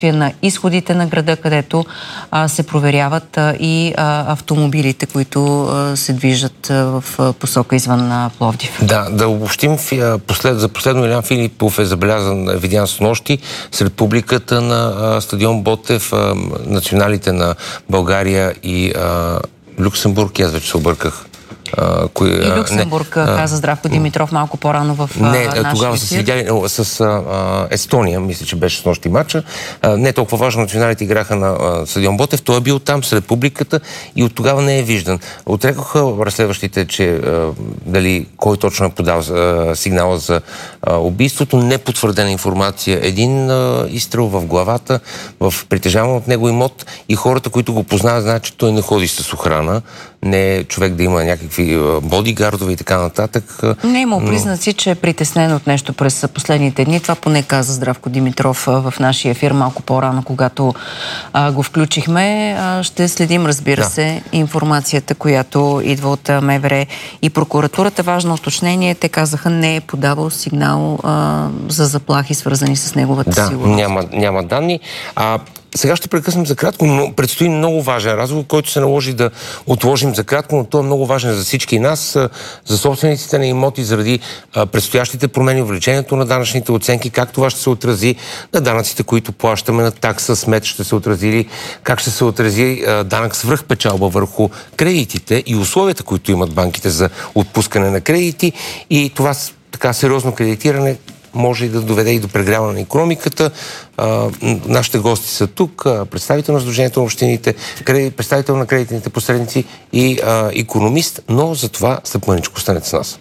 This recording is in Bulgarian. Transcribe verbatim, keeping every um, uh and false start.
на изходите на града, където а, се проверяват а, и а, автомобилите, които а, се движат а, в а, посока извън а, Пловдив. Да, да обобщим, послед, за последно Илян Филипов е забелязан, видян с нощи сред публиката на а, стадион Ботев, а, националите на България и а, Люксембург, аз вече се обърках. Uh, кои, и Люксембург, не, каза Здравко Димитров малко по-рано в не, нашия тогава са видяли с а, Естония, мисля, че беше с нощи матча. А, не толкова важно, националите играха на а, стадион Ботев. Той е бил там сред публиката и от тогава не е виждан. Отрекоха разследващите, че а, дали кой точно е подал а, сигнала за а, убийството. Непотвърдена информация. Един а, изстрел в главата, в притежаван от него имот и хората, които го познават, знаят, че той не ходи с охрана. Не е човек да има някакви бодигардове и така нататък. Не е имал признаци, че е притеснен от нещо през последните дни. Това поне каза Здравко Димитров в нашия ефир малко по-рано, когато а, го включихме. А, ще следим, разбира да. се, информацията, която идва от МВР и прокуратурата. Важно уточнение, те казаха, не е подавал сигнал а, за заплахи, свързани с неговата да, сигурност. Няма, няма данни. А сега ще прекъснем за кратко, но предстои много важен разговор, който се наложи да отложим за кратко, но той е много важен за всички нас, за собствениците на имоти, заради предстоящите промени, увеличението на данъчните оценки, как това ще се отрази на данъците, които плащаме, на такса, смет ще се отрази, как ще се отрази данък свръхпечалба върху кредитите и условията, които имат банките за отпускане на кредити, и това така сериозно кредитиране може и да доведе и до прегряване на икономиката. А, нашите гости са тук, представител на Сдружението на общините, представител на кредитните посредници и а, икономист, но за това след мъничко останете с нас.